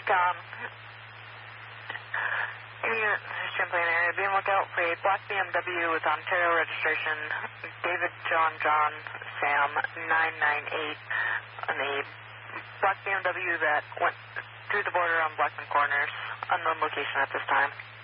Tom. Unit Champlain area, be on lookout for a black BMW with Ontario registration, David John Sam 998, on a black BMW that went through the border on Blackman Corners. Unknown location at this time.